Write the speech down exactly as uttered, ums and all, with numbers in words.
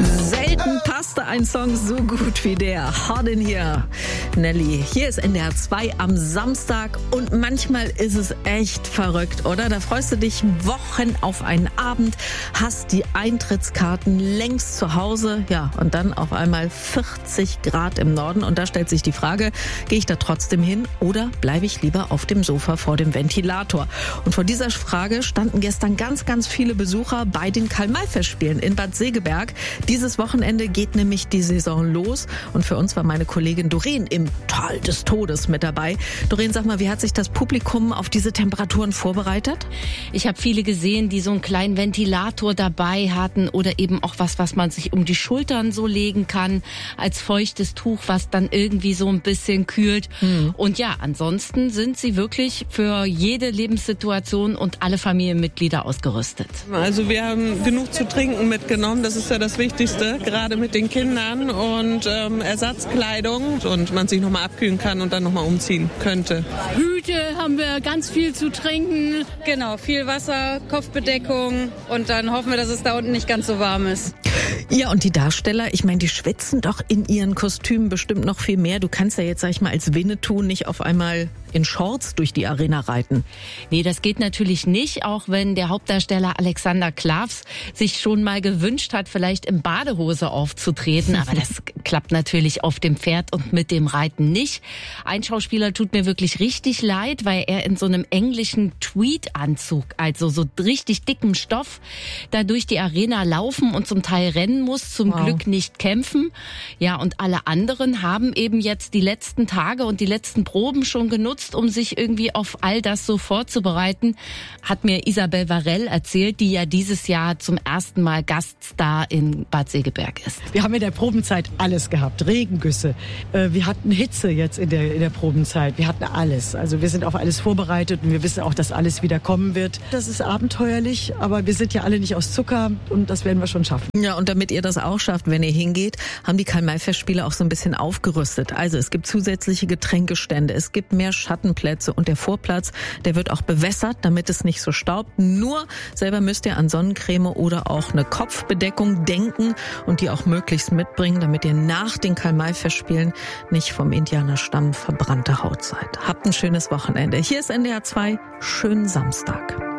Selten passte ein Song so gut wie der. Hard in Here, Nelly. Hier ist N D R zwei am Samstag und manchmal ist es echt verrückt, oder? Da freust du dich Wochen auf einen Abend, hast die Eintrittskarten längst zu Hause, ja, und dann auf einmal vierzig Grad im Norden und da stellt sich die Frage, gehe ich da trotzdem hin oder bleibe ich lieber auf dem Sofa vor dem Ventilator? Und vor dieser Frage standen gestern ganz, ganz viele Besucher bei den Karl-May-Festspielen in Bad Segeberg. Dieses Wochenende geht nämlich die Saison los und für uns war meine Kollegin Doreen im Tal des Todes mit dabei. Doreen, sag mal, wie hat sich das Publikum auf diese Temperaturen vorbereitet? Ich habe viele gesehen, die so einen kleinen Ventilator dabei hatten oder eben auch was, was man sich um die Schultern so legen kann, als feuchtes Tuch, was dann irgendwie so ein bisschen kühlt. Hm. Und ja, ansonsten sind sie wirklich für jede Lebenssituation und alle Familienmitglieder ausgerüstet. Also wir haben genug zu trinken mitgenommen, das ist ja das Wichtigste, gerade mit den Kindern und ähm, Ersatzkleidung und man sich nochmal abkühlen kann und dann nochmal umziehen könnte. Hüte haben wir, ganz viel zu trinken. Genau, viel Wasser, Kopfbedeckung und dann hoffen wir, dass es da unten nicht ganz so warm ist. Ja, und die Darsteller, ich meine, die schwitzen doch in ihren Kostümen bestimmt noch viel mehr. Du kannst ja jetzt, sag ich mal, als Winnetou nicht auf einmal in Shorts durch die Arena reiten. Nee, das geht natürlich nicht, auch wenn der Hauptdarsteller Alexander Klavs sich schon mal gewünscht hat, vielleicht in Badehose aufzutreten. Aber das klappt natürlich auf dem Pferd und mit dem Reiten nicht. Ein Schauspieler tut mir wirklich richtig leid, weil er in so einem englischen Tweedanzug, also so richtig dickem Stoff, da durch die Arena laufen und zum Teil rennen muss, zum wow. Glück nicht kämpfen. Ja, und alle anderen haben eben jetzt die letzten Tage und die letzten Proben schon genutzt, um sich irgendwie auf all das so vorzubereiten, hat mir Isabel Varell erzählt, die ja dieses Jahr zum ersten Mal Gaststar in Bad Segeberg ist. Wir haben in der Probenzeit alles gehabt, Regengüsse. Wir hatten Hitze jetzt in der, in der Probenzeit. Wir hatten alles. Also wir sind auf alles vorbereitet und wir wissen auch, dass alles wieder kommen wird. Das ist abenteuerlich, aber wir sind ja alle nicht aus Zucker und das werden wir schon schaffen. Ja, und damit ihr das auch schafft, wenn ihr hingeht, haben die Karl-May-Festspiele auch so ein bisschen aufgerüstet. Also es gibt zusätzliche Getränkestände, es gibt mehr Schattenplätze und der Vorplatz, der wird auch bewässert, damit es nicht so staubt. Nur selber müsst ihr an Sonnencreme oder auch eine Kopfbedeckung denken und die auch möglichst mitbringen, damit ihr nach den Karl-May-Festspielen nicht vom Indianerstamm verbrannte Haut seid. Habt ein schönes Wochenende. Hier ist N D R zwei. Schönen Samstag.